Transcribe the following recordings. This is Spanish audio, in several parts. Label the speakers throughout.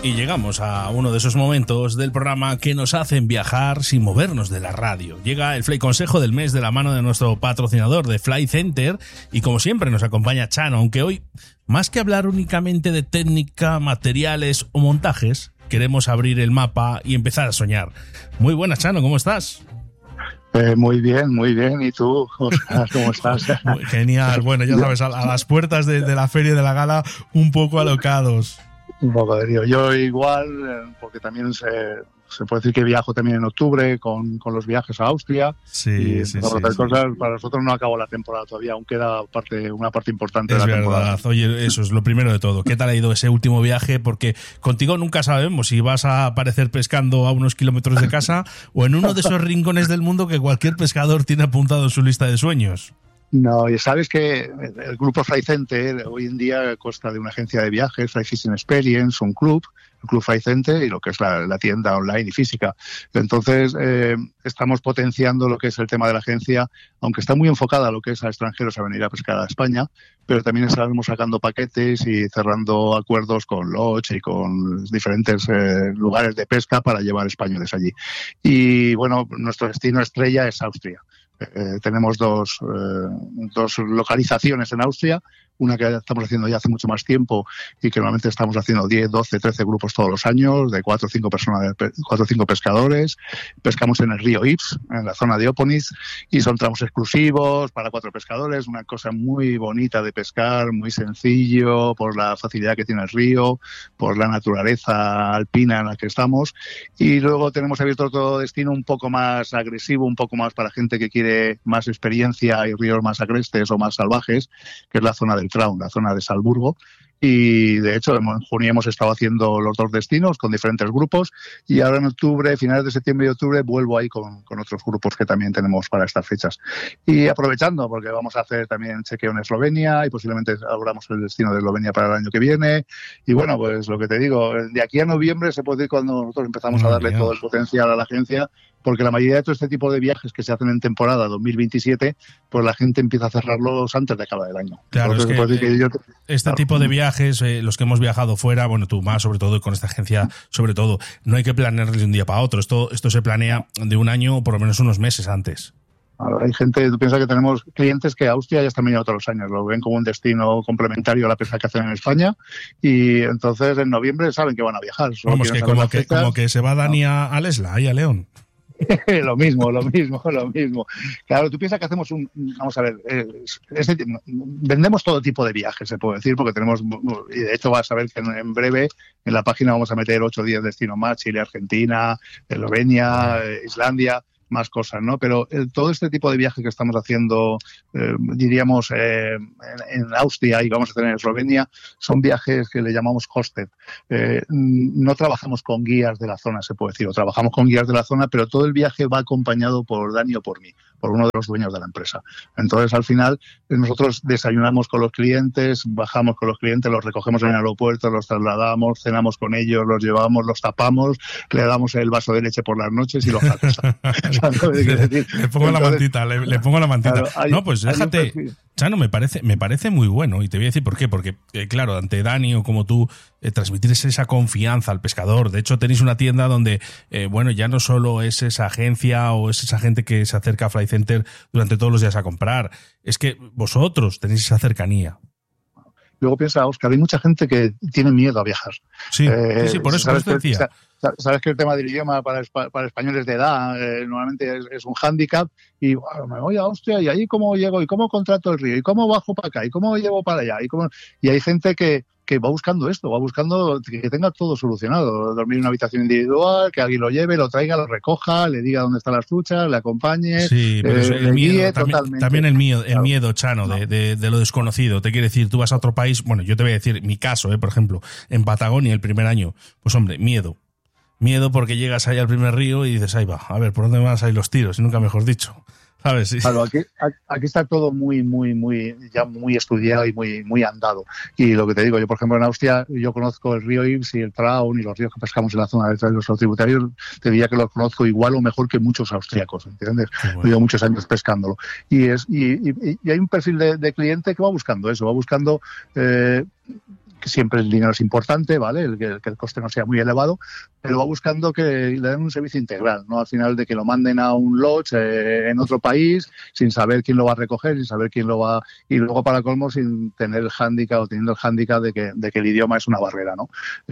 Speaker 1: Y llegamos a uno de esos momentos del programa que nos hacen viajar sin movernos de la radio. Llega el Fly Consejo del mes de la mano de nuestro patrocinador de Fly Center y como siempre nos acompaña Chano, aunque hoy, más que hablar únicamente de técnica, materiales o montajes, queremos abrir el mapa y empezar a soñar. Muy buenas, Chano, ¿cómo estás?
Speaker 2: Muy bien. ¿Y tú, Oscar, cómo estás?
Speaker 1: Genial. Bueno, ya sabes, a las puertas de la feria de la gala, un poco alocados.
Speaker 2: Un poco de lío. Yo igual, porque también se puede decir que viajo también en octubre con los viajes a Austria.
Speaker 1: Sí.
Speaker 2: Para nosotros no acabó la temporada todavía, aún queda una parte importante de la temporada.
Speaker 1: Es verdad. Oye, eso es lo primero de todo. ¿Qué tal ha ido ese último viaje? Porque contigo nunca sabemos si vas a aparecer pescando a unos kilómetros de casa o en uno de esos rincones del mundo que cualquier pescador tiene apuntado en su lista de sueños.
Speaker 2: No, y sabes que el grupo Fly Center hoy en día consta de una agencia de viajes, Fly Fishing Experience, un club, el Club Fly Center y lo que es la tienda online y física. Entonces, estamos potenciando lo que es el tema de la agencia, aunque está muy enfocada a lo que es a extranjeros a venir a pescar a España, pero también estamos sacando paquetes y cerrando acuerdos con Lodge y con diferentes lugares de pesca para llevar españoles allí. Y bueno, nuestro destino estrella es Austria. Tenemos dos localizaciones en Austria, una que estamos haciendo ya hace mucho más tiempo y que normalmente estamos haciendo 10, 12, 13 grupos todos los años, de 4 o 5 personas, 4 o 5 pescadores. Pescamos en el río Ips, en la zona de Oponis, y son tramos exclusivos para 4 pescadores, una cosa muy bonita de pescar, muy sencillo, por la facilidad que tiene el río, por la naturaleza alpina en la que estamos. Y luego tenemos abierto otro destino un poco más agresivo, un poco más para gente que quiere más experiencia y ríos más agrestes o más salvajes, que es la zona del Traun, la zona de Salzburgo. Y de hecho en junio hemos estado haciendo los 2 destinos con diferentes grupos y ahora en octubre, finales de septiembre y octubre, vuelvo ahí con otros grupos que también tenemos para estas fechas. Y aprovechando, porque vamos a hacer también chequeo en Eslovenia y posiblemente logramos el destino de Eslovenia para el año que viene. Y bueno, pues lo que te digo, de aquí a noviembre se puede decir cuando nosotros empezamos a darle todo el potencial a la agencia, porque la mayoría de todo este tipo de viajes que se hacen en temporada 2027, pues la gente empieza a cerrarlos antes de acabar el año.
Speaker 1: Claro, este tipo de viajes, los que hemos viajado fuera, bueno, tú más sobre todo y con esta agencia sobre todo, no hay que planearlo de un día para otro. Esto se planea de un año o por lo menos unos meses antes.
Speaker 2: Hay gente, tú piensas que tenemos clientes que a Austria ya están viniendo todos los años, lo ven como un destino complementario a la pesca que hacen en España y entonces en noviembre saben que van a viajar.
Speaker 1: Vamos, que como que se va Dani a Lesla, ahí a León.
Speaker 2: Lo mismo. Claro, tú piensas que hacemos vamos a ver, vendemos todo tipo de viajes, se puede decir, porque tenemos, y de hecho vas a ver que en breve en la página vamos a meter 8 o 10 destinos más, Chile, Argentina, Eslovenia, Islandia, más cosas, ¿no? Pero todo este tipo de viajes que estamos haciendo, diríamos, en Austria y vamos a hacer en Eslovenia, son viajes que le llamamos hosted. No trabajamos con guías de la zona, se puede decir, o trabajamos con guías de la zona, pero todo el viaje va acompañado por Dani o por mí, por uno de los dueños de la empresa. Entonces, al final, nosotros desayunamos con los clientes, bajamos con los clientes, los recogemos en el aeropuerto, los trasladamos, cenamos con ellos, los llevamos, los tapamos, le damos el vaso de leche por las noches y los sacamos.
Speaker 1: Le pongo la mantita, le pongo la mantita. Claro, no, pues déjate, Chano, me parece muy bueno y te voy a decir por qué, porque claro, ante Dani o como tú, transmitir esa confianza al pescador. De hecho, tenéis una tienda donde, bueno, ya no solo es esa agencia o es esa gente que se acerca a Fly Center durante todos los días a comprar, es que vosotros tenéis esa cercanía.
Speaker 2: Luego piensa, Óscar, hay mucha gente que tiene miedo a viajar.
Speaker 1: Sí, por eso te decía.
Speaker 2: Sabes que el tema del idioma para españoles de edad normalmente es un hándicap y bueno, me voy a Austria y ahí cómo llego y cómo contrato el río y cómo bajo para acá y cómo llevo para allá y hay gente que va buscando esto, va buscando que tenga todo solucionado, dormir en una habitación individual, que alguien lo lleve, lo traiga, lo recoja, le diga dónde están las truchas, le acompañe,
Speaker 1: sí, pero el miedo, también el miedo,
Speaker 2: claro.
Speaker 1: Chano, de lo desconocido. Te quiere decir, tú vas a otro país, bueno, yo te voy a decir mi caso, por ejemplo, en Patagonia el primer año, pues hombre, miedo porque llegas ahí al primer río y dices, ahí va, a ver, ¿por dónde van a salir los tiros? Y nunca mejor dicho, ¿sabes? Sí.
Speaker 2: Claro, aquí está todo muy estudiado y muy andado. Y lo que te digo, yo por ejemplo en Austria, yo conozco el río Ips y el Traun y los ríos que pescamos en la zona de los tributarios, te diría que los conozco igual o mejor que muchos austriacos, ¿entiendes? Bueno. Llevo muchos años pescándolo. Y hay un perfil de cliente que va buscando eso, va buscando... siempre el dinero es importante, ¿vale? Que el coste no sea muy elevado, pero va buscando que le den un servicio integral, ¿no? Al final de que lo manden a un lodge en otro país, sin saber quién lo va a recoger, sin saber quién lo va... Y luego, para colmo, sin tener el hándicap o teniendo el hándicap de que el idioma es una barrera, ¿no?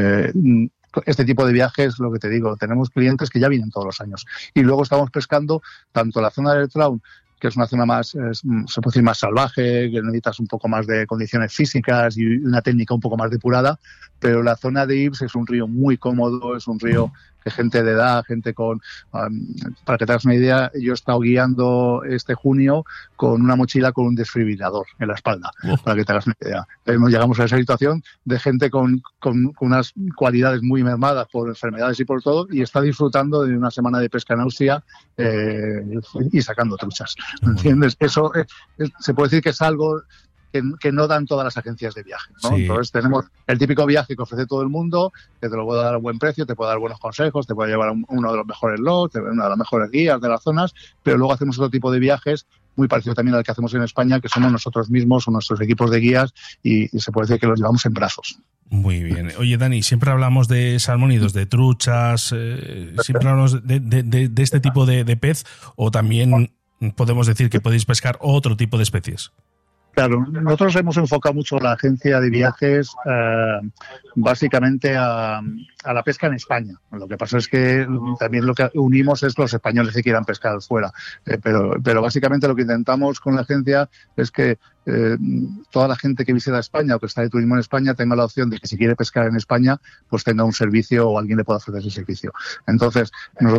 Speaker 2: Este tipo de viajes, lo que te digo, tenemos clientes que ya vienen todos los años. Y luego estamos pescando tanto la zona del Traun, que es una zona más, se puede decir, más salvaje, que necesitas un poco más de condiciones físicas y una técnica un poco más depurada, pero la zona de Ibs es un río muy cómodo, es un río que gente de edad, gente con... para que te hagas una idea, yo he estado guiando este junio con una mochila con un desfibrilador en la espalda, para que te hagas una idea. Llegamos a esa situación de gente con unas cualidades muy mermadas por enfermedades y por todo, y está disfrutando de una semana de pesca en Austria y sacando truchas. ¿Entiendes? Eso se puede decir que es algo que no dan todas las agencias de viaje, ¿no? Sí. Entonces tenemos el típico viaje que ofrece todo el mundo, que te lo puede dar a buen precio, te puede dar buenos consejos, te puede llevar a uno de los mejores lots, una de las mejores guías de las zonas, pero luego hacemos otro tipo de viajes muy parecido también al que hacemos en España, que somos nosotros mismos o nuestros equipos de guías, y se puede decir que los llevamos en brazos.
Speaker 1: Muy bien. Oye, Dani, siempre hablamos de salmónidos, de truchas, siempre hablamos de este tipo de pez, o también podemos decir que podéis pescar otro tipo de especies.
Speaker 2: Claro, nosotros hemos enfocado mucho la agencia de viajes básicamente a la pesca en España. Lo que pasa es que también lo que unimos es los españoles que quieran pescar fuera. Pero básicamente lo que intentamos con la agencia es que toda la gente que visita España o que está de turismo en España tenga la opción de que si quiere pescar en España, pues tenga un servicio o alguien le pueda ofrecer ese servicio. Entonces,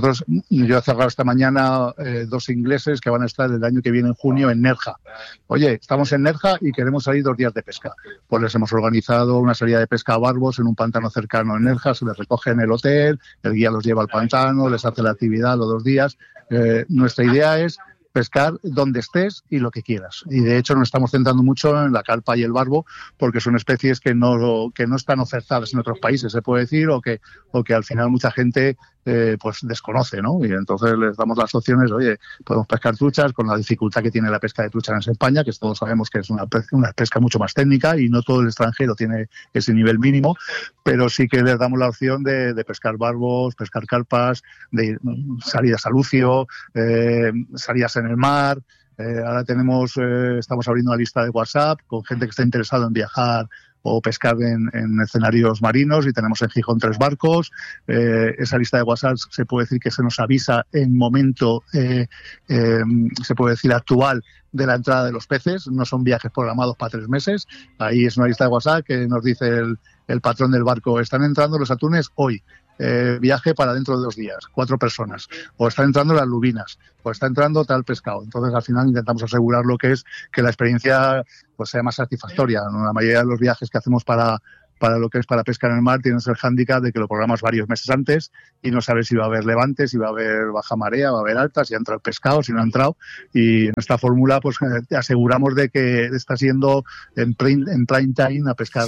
Speaker 2: yo he cerrado esta mañana 2 ingleses que van a estar el año que viene en junio en Nerja. Oye, estamos en Nerja y queremos salir 2 días de pesca. Pues les hemos organizado una salida de pesca a barbos en un pantano cercano en Nerja, se les recoge en el hotel, el guía los lleva al pantano, les hace la actividad los 2 días. Nuestra idea es pescar donde estés y lo que quieras. Y de hecho nos estamos centrando mucho en la carpa y el barbo, porque son especies que no están ofertadas en otros países, se puede decir, o que al final mucha gente pues desconoce, ¿no? Y entonces les damos las opciones. Oye, podemos pescar truchas con la dificultad que tiene la pesca de truchas en España, que todos sabemos que es una pesca mucho más técnica y no todo el extranjero tiene ese nivel mínimo, pero sí que les damos la opción de pescar barbos, pescar carpas, de salidas a lucio, salidas en el mar. Ahora estamos abriendo una lista de WhatsApp con gente que está interesada en viajar o pescar en escenarios marinos, y tenemos en Gijón 3 barcos. Esa lista de WhatsApp se puede decir que se nos avisa en momento, se puede decir actual, de la entrada de los peces. No son viajes programados para 3 meses. Ahí es una lista de WhatsApp que nos dice el patrón del barco: están entrando los atunes hoy. Viaje para dentro de 2 días, 4 personas, o están entrando las lubinas, o está entrando tal pescado. Entonces, al final intentamos asegurar lo que es que la experiencia pues sea más satisfactoria, ¿no? La mayoría de los viajes que hacemos para lo que es para pesca en el mar tienes el hándicap de que lo programas varios meses antes y no sabes si va a haber levante, si va a haber baja marea, va a haber alta, si ha entrado el pescado, si no ha entrado. Y en esta fórmula pues te aseguramos de que estás yendo en prime time a pescar.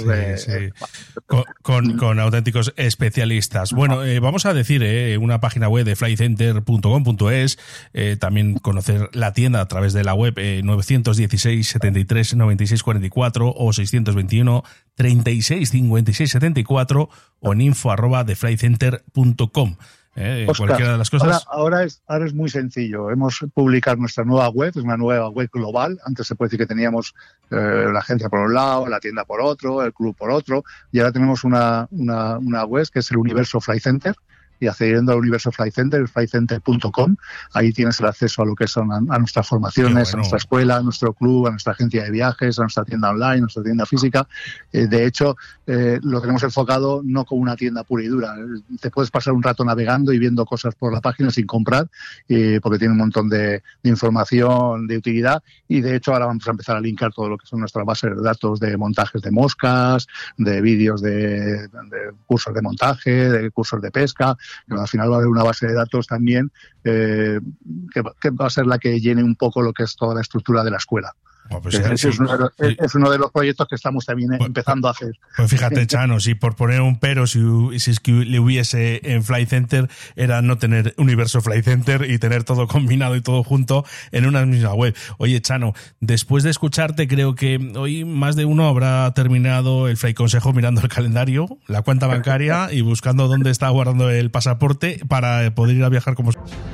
Speaker 1: Con auténticos especialistas. Bueno, vamos a decir una página web de flycenter.com.es, también conocer la tienda a través de la web 916 73 96 44 o 621 36 56 74 o en info@theflycenter.com. Cualquiera de las cosas.
Speaker 2: Ahora es muy sencillo. Hemos publicado nuestra nueva web, es una nueva web global. Antes se puede decir que teníamos la agencia por un lado, la tienda por otro, el club por otro, y ahora tenemos una web que es el Universo Fly Center. Y accediendo al Universo Fly Center, flycenter.com, ahí tienes el acceso a lo que son a nuestras formaciones, a nuestra escuela, a nuestro club, a nuestra agencia de viajes, a nuestra tienda online, a nuestra tienda física. De hecho, lo tenemos enfocado no como una tienda pura y dura. Te puedes pasar un rato navegando y viendo cosas por la página sin comprar, porque tiene un montón de información de utilidad. Y de hecho ahora vamos a empezar a linkar todo lo que son nuestras bases de datos de montajes de moscas, de vídeos de cursos de montaje, de cursos de pesca. Pero al final va a haber una base de datos también que va a ser la que llene un poco lo que es toda la estructura de la escuela.
Speaker 1: Pues
Speaker 2: es uno de los proyectos que estamos también empezando a hacer.
Speaker 1: Pues fíjate, Chano, si por poner un pero, si es que le hubiese en Flight Center, era no tener Universo Flight Center y tener todo combinado y todo junto en una misma web. Oye, Chano, después de escucharte, creo que hoy más de uno habrá terminado el Flight Consejo mirando el calendario, la cuenta bancaria y buscando dónde está guardando el pasaporte para poder ir a viajar como...